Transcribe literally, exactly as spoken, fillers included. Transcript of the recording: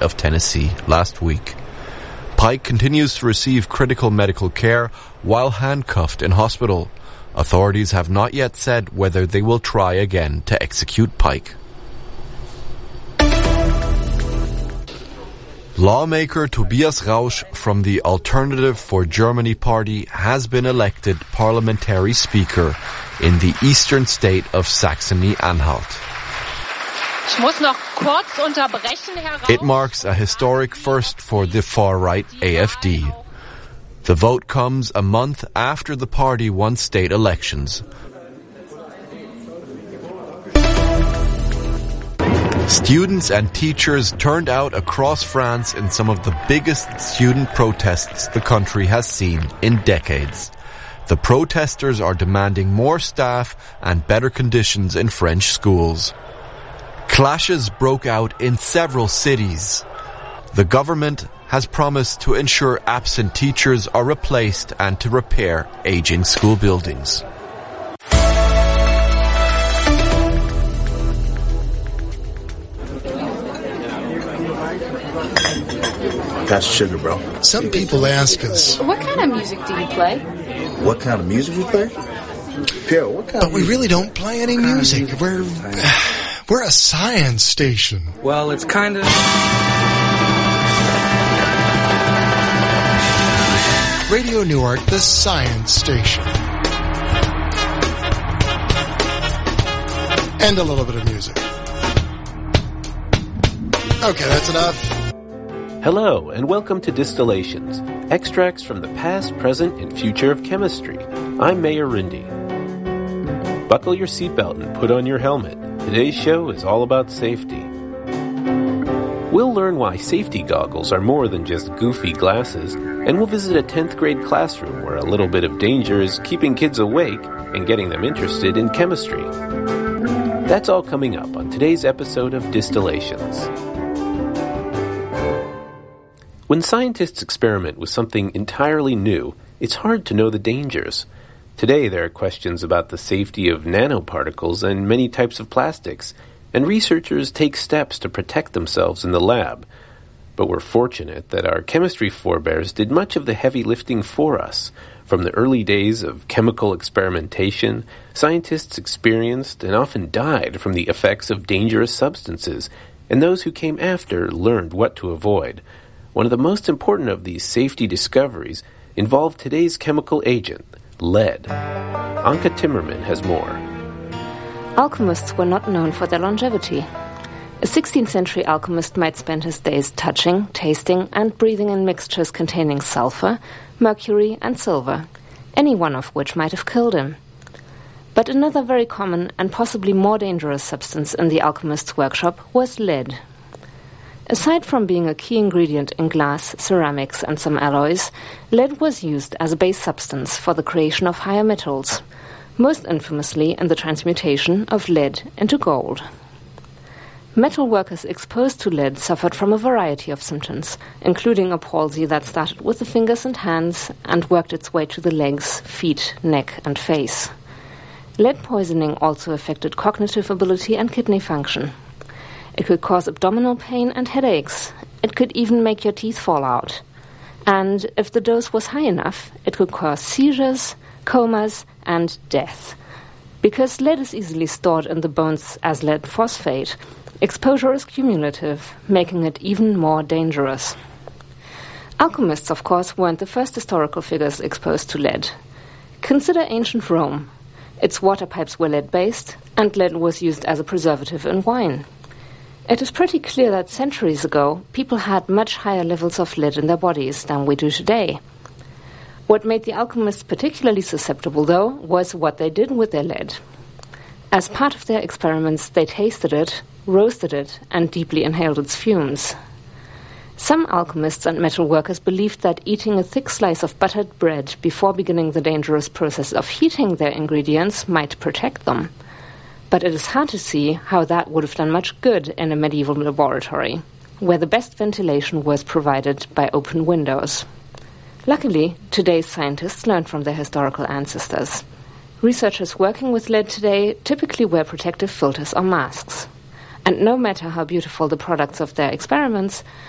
of Tennessee last week. Pike continues to receive critical medical care while handcuffed in hospital. Authorities have not yet said whether they will try again to execute Pike. Lawmaker Tobias Rausch from the Alternative for Germany party has been elected parliamentary speaker in the eastern state of Saxony-Anhalt. It marks a historic first for the far-right A F D. The vote comes a month after the party won state elections. Students and teachers turned out across France in some of the biggest student protests the country has seen in decades. The protesters are demanding more staff and better conditions in French schools. Clashes broke out in several cities. The government has promised to ensure absent teachers are replaced and to repair aging school buildings. That's sugar, bro. Some people ask us, what kind of music do you play? What kind of music we play? Pierre, what kind but of we music? really don't play any music. music. We're we're a science station. Well, it's kind of... Radio Newark, the science station. And a little bit of music. Okay, that's enough. Hello, and welcome to Distillations, extracts from the past, present, and future of chemistry. I'm Mayor Rindy. Buckle your seatbelt and put on your helmet. Today's show is all about safety. We'll learn why safety goggles are more than just goofy glasses, and we'll visit a tenth grade classroom where a little bit of danger is keeping kids awake and getting them interested in chemistry. That's all coming up on today's episode of Distillations. When scientists experiment with something entirely new, it's hard to know the dangers. Today there are questions about the safety of nanoparticles and many types of plastics, and researchers take steps to protect themselves in the lab. But we're fortunate that our chemistry forebears did much of the heavy lifting for us. From the early days of chemical experimentation, scientists experienced and often died from the effects of dangerous substances, and those who came after learned what to avoid. One of the most important of these safety discoveries involved today's chemical agent, lead. Anke Timmerman has more. Alchemists were not known for their longevity. A sixteenth century alchemist might spend his days touching, tasting, and breathing in mixtures containing sulfur, mercury, and silver, any one of which might have killed him. But another very common and possibly more dangerous substance in the alchemist's workshop was lead. Aside from being a key ingredient in glass, ceramics, and some alloys, lead was used as a base substance for the creation of higher metals, most infamously in the transmutation of lead into gold. Metal workers exposed to lead suffered from a variety of symptoms, including a palsy that started with the fingers and hands and worked its way to the legs, feet, neck, and face. Lead poisoning also affected cognitive ability and kidney function. It could cause abdominal pain and headaches. It could even make your teeth fall out. And if the dose was high enough, it could cause seizures, comas, and death. Because lead is easily stored in the bones as lead phosphate, exposure is cumulative, making it even more dangerous. Alchemists, of course, weren't the first historical figures exposed to lead. Consider ancient Rome. Its water pipes were lead-based, and lead was used as a preservative in wine. It is pretty clear that centuries ago, people had much higher levels of lead in their bodies than we do today. What made the alchemists particularly susceptible, though, was what they did with their lead. As part of their experiments, they tasted it, roasted it, and deeply inhaled its fumes. Some alchemists and metal workers believed that eating a thick slice of buttered bread before beginning the dangerous process of heating their ingredients might protect them. But it is hard to see how that would have done much good in a medieval laboratory, where the best ventilation was provided by open windows. Luckily, today's scientists learned from their historical ancestors. Researchers working with lead today typically wear protective filters or masks. And no matter how beautiful the products of their experiments,